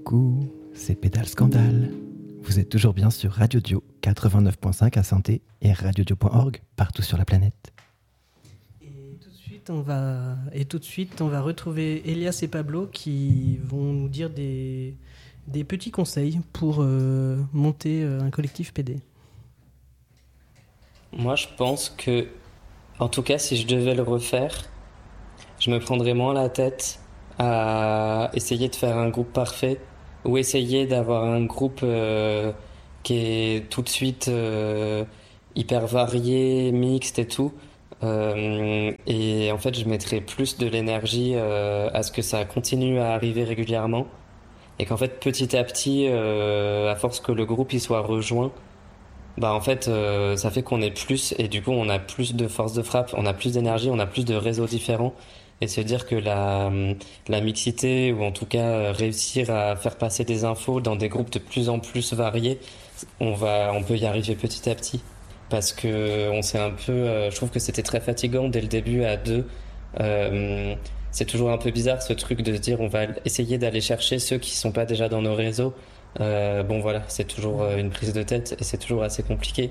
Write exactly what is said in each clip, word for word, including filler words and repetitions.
Coucou, c'est Pédale Scandale. Vous êtes toujours bien sur Radio Dio quatre-vingt-neuf virgule cinq à Saint-Étienne et radiodio point org partout sur la planète. Et tout de suite, on va, et tout de suite, on va retrouver Elias et Pablo qui vont nous dire des, des petits conseils pour euh, monter un collectif P D. Moi, je pense que, en tout cas, si je devais le refaire, je me prendrais moins la tête à essayer de faire un groupe parfait ou essayer d'avoir un groupe euh, qui est tout de suite euh, hyper varié, mixte et tout. Euh, et en fait, je mettrais plus de l'énergie euh, à ce que ça continue à arriver régulièrement et qu'en fait, petit à petit, euh, à force que le groupe y soit rejoint, bah en fait, euh, ça fait qu'on est plus et du coup, on a plus de force de frappe, on a plus d'énergie, on a plus de réseaux différents. Et se dire que la, la mixité, ou en tout cas réussir à faire passer des infos dans des groupes de plus en plus variés, on va, on peut y arriver petit à petit. Parce que on s'est un peu, euh, je trouve que c'était très fatigant dès le début à deux. Euh, c'est toujours un peu bizarre ce truc de se dire on va essayer d'aller chercher ceux qui sont pas déjà dans nos réseaux. Euh, bon voilà, c'est toujours une prise de tête et c'est toujours assez compliqué.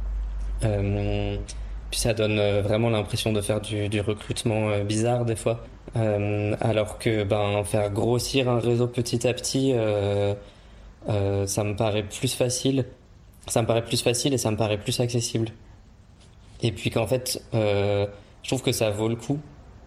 Euh, Puis ça donne vraiment l'impression de faire du, du recrutement bizarre des fois. Euh, alors que ben, faire grossir un réseau petit à petit, euh, euh, ça me paraît plus facile. Ça me paraît plus facile et ça me paraît plus accessible. Et puis qu'en fait, euh, je trouve que ça vaut le coup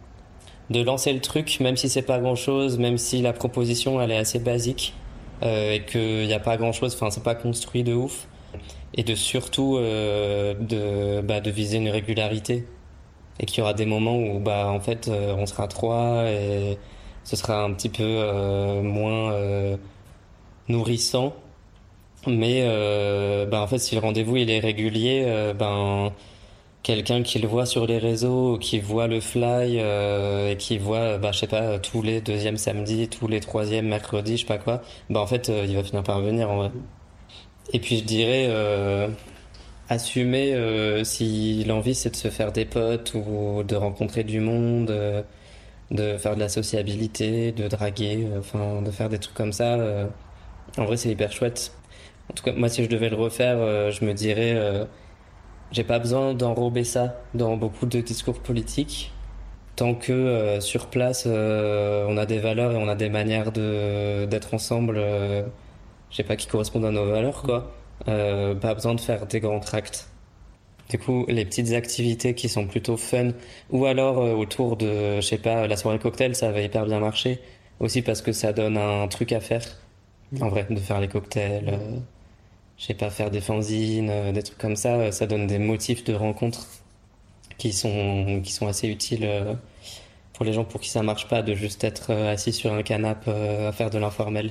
de lancer le truc, même si c'est pas grand chose, même si la proposition elle est assez basique euh, et qu'il n'y a pas grand chose, enfin c'est pas construit de ouf. Et de surtout euh, de, bah, de viser une régularité et qu'il y aura des moments où bah, en fait euh, on sera trois et ce sera un petit peu euh, moins euh, nourrissant mais euh, bah, en fait si le rendez-vous il est régulier euh, ben quelqu'un qui le voit sur les réseaux, qui voit le fly euh, et qui voit bah, je sais pas tous les deuxièmes samedis, tous les troisièmes mercredis, je sais pas quoi, bah en fait euh, il va finir par venir en vrai. Et puis je dirais euh, assumer euh, si l'envie c'est de se faire des potes ou de rencontrer du monde, euh, de faire de la sociabilité, de draguer, euh, enfin de faire des trucs comme ça. Euh, en vrai c'est hyper chouette. En tout cas moi si je devais le refaire, euh, je me dirais euh, j'ai pas besoin d'enrober ça dans beaucoup de discours politiques. Tant que euh, sur place euh, on a des valeurs et on a des manières de d'être ensemble. Euh, je sais pas, qui correspondent à nos valeurs, quoi. Euh, pas besoin de faire des grands tracts. Du coup, les petites activités qui sont plutôt fun, ou alors euh, autour de, je sais pas, la soirée cocktail, ça va hyper bien marcher. Aussi parce que ça donne un truc à faire. En vrai, de faire les cocktails, euh, je sais pas, faire des fanzines, euh, des trucs comme ça, euh, ça donne des motifs de rencontres qui sont, qui sont assez utiles euh, pour les gens pour qui ça marche pas de juste être euh, assis sur un canapé euh, à faire de l'informel.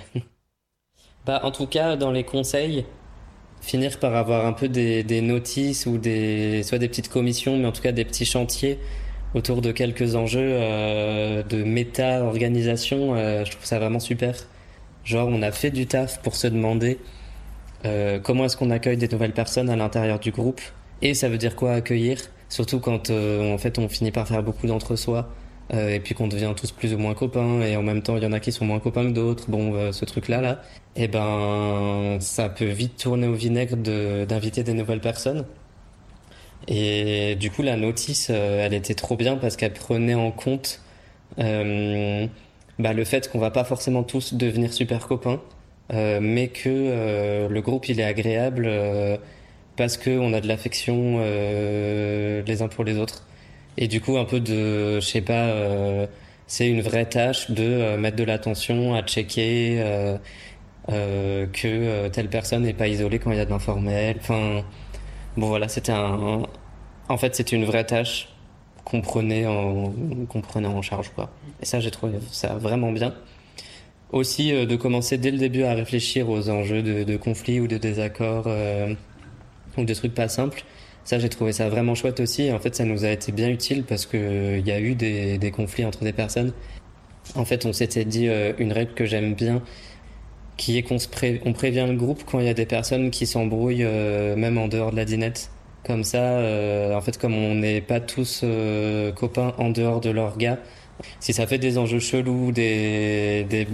Bah, en tout cas, dans les conseils, finir par avoir un peu des, des notices ou des, soit des petites commissions, mais en tout cas des petits chantiers autour de quelques enjeux euh, de méta-organisation. Euh, je trouve ça vraiment super. Genre, on a fait du taf pour se demander euh, comment est-ce qu'on accueille des nouvelles personnes à l'intérieur du groupe. Et ça veut dire quoi accueillir, surtout quand euh, en fait on finit par faire beaucoup d'entre-soi. Euh, et puis qu'on devient tous plus ou moins copains et en même temps il y en a qui sont moins copains que d'autres, bon euh, ce truc là là et ben ça peut vite tourner au vinaigre de, d'inviter des nouvelles personnes. Et du coup la notice euh, elle était trop bien parce qu'elle prenait en compte euh, bah, le fait qu'on va pas forcément tous devenir super copains, euh, mais que euh, le groupe il est agréable euh, parce qu'on a de l'affection euh, les uns pour les autres. Et du coup, un peu de, je sais pas, euh, c'est une vraie tâche de euh, mettre de l'attention à checker euh, euh, que euh, telle personne n'est pas isolée quand il y a de l'informel. Enfin, bon voilà, c'était un, en fait, c'était une vraie tâche qu'on prenait en, qu'on prenait en charge, quoi. Et ça, j'ai trouvé ça vraiment bien. Aussi, euh, de commencer dès le début à réfléchir aux enjeux de, de conflits ou de désaccords euh, ou de trucs pas simples. Ça, j'ai trouvé ça vraiment chouette aussi. Et en fait, ça nous a été bien utile parce que euh, y a eu des, des conflits entre des personnes. En fait, on s'était dit euh, une règle que j'aime bien, qui est qu'on se pré- on prévient le groupe quand il y a des personnes qui s'embrouillent, euh, même en dehors de la dinette. Comme ça, euh, en fait, comme on n'est pas tous euh, copains en dehors de leur gars, si ça fait des enjeux chelous, des, des,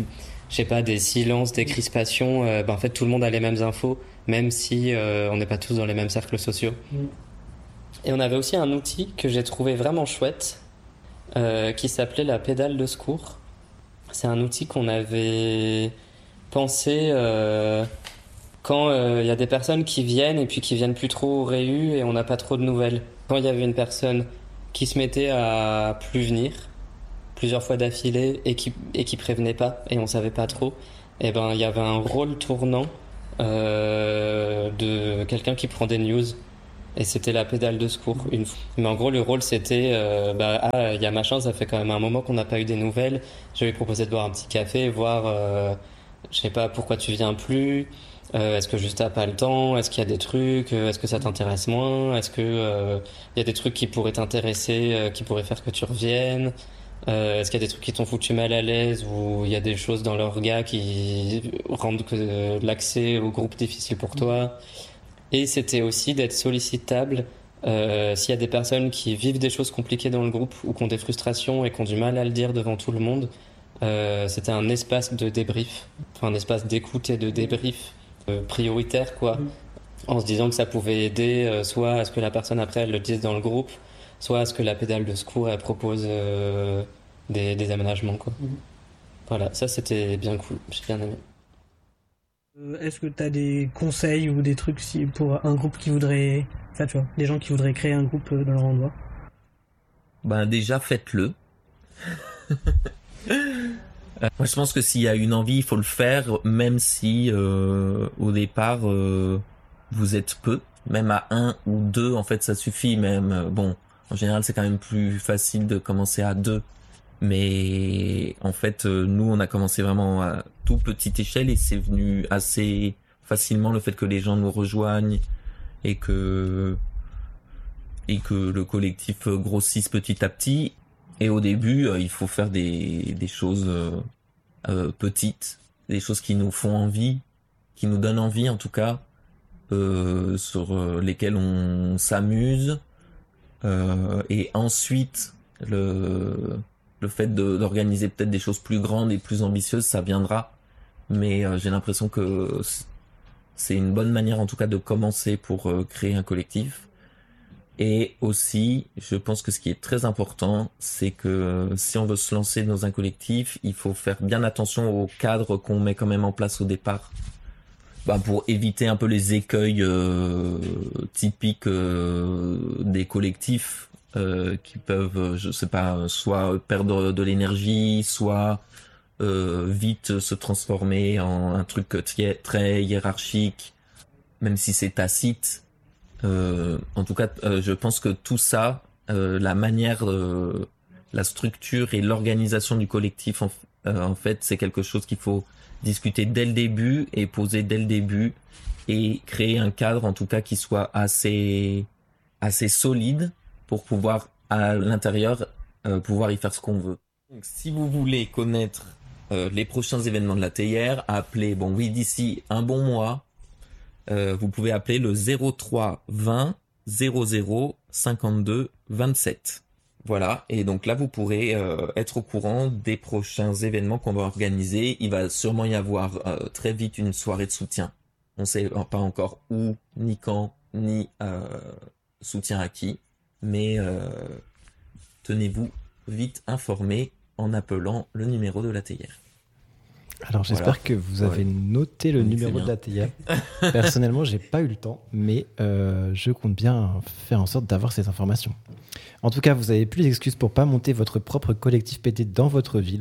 je sais pas, des silences, des crispations, euh, ben, en fait, tout le monde a les mêmes infos, même si euh, on n'est pas tous dans les mêmes cercles sociaux. Mm. Et on avait aussi un outil que j'ai trouvé vraiment chouette, euh, qui s'appelait la pédale de secours. C'est un outil qu'on avait pensé euh, quand il euh, y a des personnes qui viennent et puis qui viennent plus trop au réu et on n'a pas trop de nouvelles. Quand il y avait une personne qui se mettait à plus venir, plusieurs fois d'affilée, et qui, et qui prévenait pas, et on savait pas trop, et ben il y avait un rôle tournant euh, de quelqu'un qui prend des news. Et c'était la pédale de secours. Une fois. Mais en gros, le rôle, c'était euh, bah, ah, il y a machin, ça fait quand même un moment qu'on n'a pas eu des nouvelles. Je vais lui proposer de boire un petit café, voir, euh, je sais pas, pourquoi tu viens plus. Euh, est-ce que juste t'as pas le temps? Est-ce qu'il y a des trucs? Est-ce que ça t'intéresse moins? Est-ce que euh, il y a des trucs qui pourraient t'intéresser, euh, qui pourraient faire que tu reviennes? Euh, est-ce qu'il y a des trucs qui t'ont foutu mal à l'aise ou il y a des choses dans leur gars qui rendent que, euh, l'accès au groupe difficile pour toi? Et c'était aussi d'être sollicitable euh, s'il y a des personnes qui vivent des choses compliquées dans le groupe ou qui ont des frustrations et qui ont du mal à le dire devant tout le monde. Euh, c'était un espace de débrief, enfin un espace d'écoute et de débrief euh, prioritaire, quoi, mmh. en se disant que ça pouvait aider euh, soit à ce que la personne après elle le dise dans le groupe, soit à ce que la pédale de secours elle propose euh, des, des aménagements, quoi. Mmh. Voilà, ça c'était bien cool, j'ai bien aimé. Est-ce que tu as des conseils ou des trucs si, pour un groupe qui voudrait... Enfin, tu vois, des gens qui voudraient créer un groupe dans leur endroit? Ben déjà, faites-le. Moi, je pense que s'il y a une envie, il faut le faire, même si euh, au départ, euh, vous êtes peu. Même à un ou deux, en fait, ça suffit. Même bon, en général, c'est quand même plus facile de commencer à deux. Mais en fait, nous, on a commencé vraiment à toute petite échelle et c'est venu assez facilement le fait que les gens nous rejoignent et que et que le collectif grossisse petit à petit. Et au début, il faut faire des des choses euh, petites, des choses qui nous font envie, qui nous donnent envie en tout cas, euh, sur lesquelles on s'amuse. Euh, et ensuite, le Le fait de, d'organiser peut-être des choses plus grandes et plus ambitieuses, ça viendra. Mais euh, j'ai l'impression que c'est une bonne manière, en tout cas, de commencer pour euh, créer un collectif. Et aussi, je pense que ce qui est très important, c'est que euh, si on veut se lancer dans un collectif, il faut faire bien attention au cadre qu'on met quand même en place au départ. Bah, pour éviter un peu les écueils euh, typiques euh, des collectifs. Euh, qui peuvent, je sais pas, soit perdre de l'énergie, soit euh, vite se transformer en un truc très, très hiérarchique, même si c'est tacite. Euh, en tout cas, euh, je pense que tout ça, euh, la manière, euh, la structure et l'organisation du collectif, en, euh, en fait, c'est quelque chose qu'il faut discuter dès le début et poser dès le début et créer un cadre, en tout cas, qui soit assez, assez solide pour pouvoir, à l'intérieur, euh, pouvoir y faire ce qu'on veut. Donc, si vous voulez connaître euh, les prochains événements de la théière, appelez, bon oui, d'ici un bon mois, euh, vous pouvez appeler le zéro trois vingt zéro zéro cinquante-deux vingt-sept. Voilà, et donc là, vous pourrez euh, être au courant des prochains événements qu'on va organiser. Il va sûrement y avoir euh, très vite une soirée de soutien. On ne sait pas encore où, ni quand, ni euh, soutien à qui. Mais euh, tenez-vous vite informés en appelant le numéro de la théière. Alors j'espère voilà. que vous avez ouais. noté le oui, numéro de la théière. Personnellement, j'ai pas eu le temps, mais euh, je compte bien faire en sorte d'avoir ces informations. En tout cas, vous avez plus d'excuses pour pas monter votre propre collectif P T dans votre ville.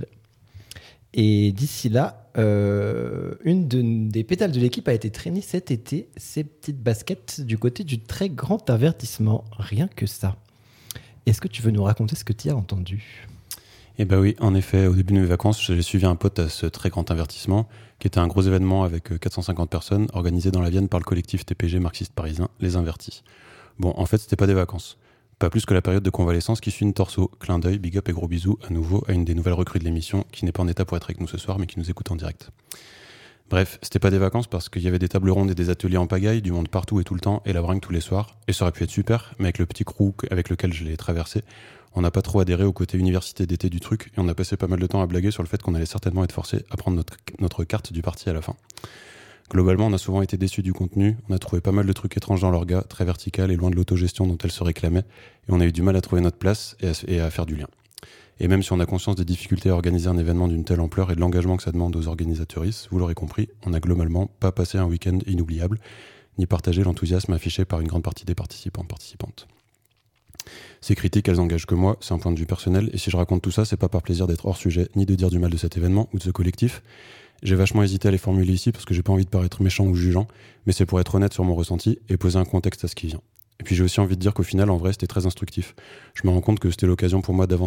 Et d'ici là, euh, une de, des pétales de l'équipe a été traînée cet été, ces petites baskets du côté du très grand avertissement. Rien que ça. Est-ce que tu veux nous raconter ce que tu as entendu ? Eh bien oui, en effet, au début de mes vacances, j'ai suivi un pote à ce très grand avertissement, qui était un gros événement avec quatre cent cinquante personnes, organisé dans la Vienne par le collectif T P G marxiste parisien, Les Invertis. Bon, en fait, c'était pas des vacances. Pas plus que la période de convalescence qui suit une torso. Clin d'œil, big up et gros bisous à nouveau à une des nouvelles recrues de l'émission qui n'est pas en état pour être avec nous ce soir mais qui nous écoute en direct. Bref, c'était pas des vacances parce qu'il y avait des tables rondes et des ateliers en pagaille, du monde partout et tout le temps, et la bringue tous les soirs. Et ça aurait pu être super, mais avec le petit crew avec lequel je l'ai traversé, on n'a pas trop adhéré au côté université d'été du truc, et on a passé pas mal de temps à blaguer sur le fait qu'on allait certainement être forcé à prendre notre, notre carte du parti à la fin. Globalement, on a souvent été déçus du contenu, on a trouvé pas mal de trucs étranges dans l'orga, très vertical et loin de l'autogestion dont elle se réclamait, et on a eu du mal à trouver notre place et à, et à faire du lien. Et même si on a conscience des difficultés à organiser un événement d'une telle ampleur et de l'engagement que ça demande aux organisatrices, vous l'aurez compris, on n'a globalement pas passé un week-end inoubliable, ni partagé l'enthousiasme affiché par une grande partie des participants et participantes. Ces critiques, elles engagent que moi, c'est un point de vue personnel, et si je raconte tout ça, c'est pas par plaisir d'être hors sujet, ni de dire du mal de cet événement ou de ce collectif. J'ai vachement hésité à les formuler ici parce que j'ai pas envie de paraître méchant ou jugeant, mais c'est pour être honnête sur mon ressenti et poser un contexte à ce qui vient. Et puis j'ai aussi envie de dire qu'au final, en vrai, c'était très instructif. Je me rends compte que c'était l'occasion pour moi d'avancer